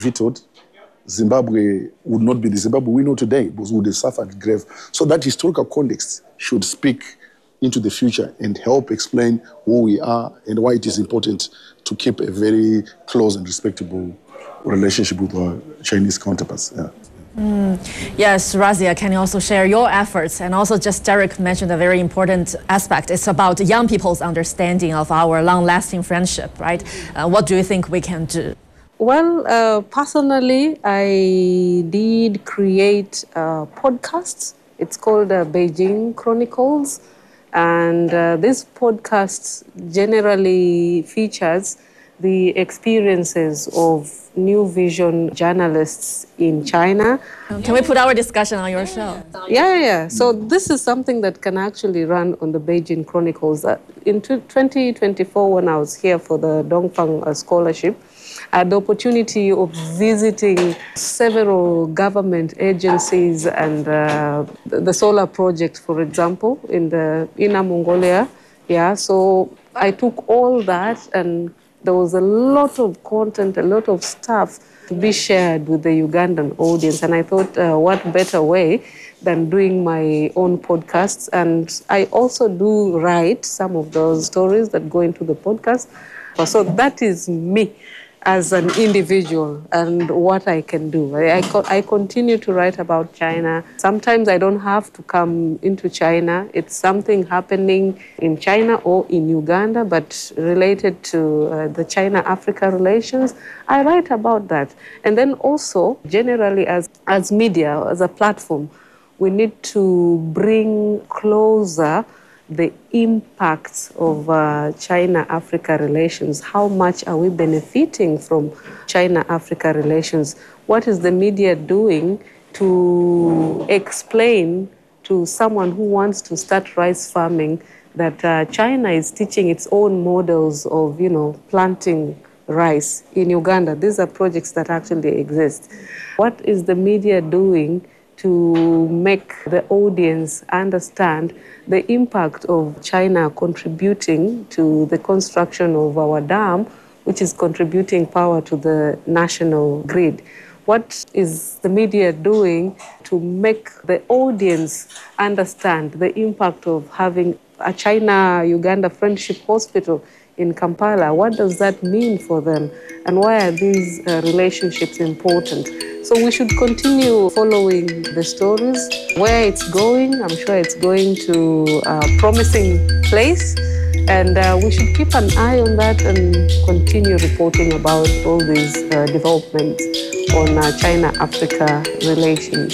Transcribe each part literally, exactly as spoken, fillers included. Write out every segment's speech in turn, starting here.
vetoed, Zimbabwe would not be the Zimbabwe we know today, because we would have suffered grave. So that historical context should speak into the future and help explain who we are and why it is important to keep a very close and respectable relationship with our Chinese counterparts. Yeah. Mm. Yes, Razia, can you also share your efforts? And also, just Derek mentioned a very important aspect. It's about young people's understanding of our long-lasting friendship, right? Uh, what do you think we can do? Well, uh, personally, I did create uh, podcasts. It's called uh, Beijing Chronicles. And uh, this podcast generally features the experiences of New Vision journalists in China. Can we put our discussion on your show? Yeah, yeah, yeah. So this is something that can actually run on the Beijing Chronicles. Uh, in twenty twenty-four, when I was here for the Dongfang uh, Scholarship, I had the opportunity of visiting several government agencies and uh, the solar project, for example, in the Inner Mongolia. Yeah, so I took all that, and there was a lot of content, a lot of stuff to be shared with the Ugandan audience. And I thought, uh, what better way than doing my own podcasts? And I also do write some of those stories that go into the podcast. So that is me as an individual and what I can do. I, I, co- I continue to write about China. Sometimes I don't have to come into China. It's something happening in China or in Uganda, but related to uh, the China-Africa relations. I write about that. And then also, generally as, as media, as a platform, we need to bring closer the impacts of uh, China-Africa relations. How much are we benefiting from China-Africa relations? What is the media doing to explain to someone who wants to start rice farming that uh, China is teaching its own models of, you know, planting rice in Uganda? These are projects that actually exist. What is the media doing to make the audience understand the impact of China contributing to the construction of our dam, which is contributing power to the national grid? What is the media doing to make the audience understand the impact of having a China-Uganda Friendship Hospital in Kampala? What does that mean for them? And why are these uh, relationships important? So we should continue following the stories, where it's going. I'm sure it's going to a promising place. And uh, we should keep an eye on that and continue reporting about all these uh, developments on uh, China-Africa relations.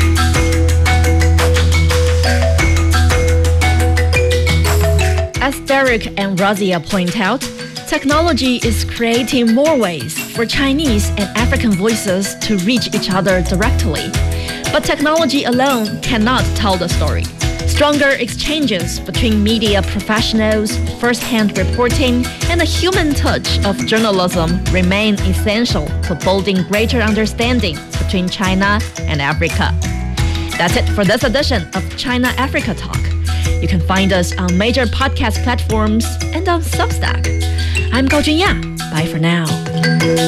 As Derek and Razia point out, technology is creating more ways for Chinese and African voices to reach each other directly. But technology alone cannot tell the story. Stronger exchanges between media professionals, first-hand reporting, and the human touch of journalism remain essential to building greater understanding between China and Africa. That's it for this edition of China-Africa Talk. You can find us on major podcast platforms and on Substack. I'm Gao Junya. Bye for now.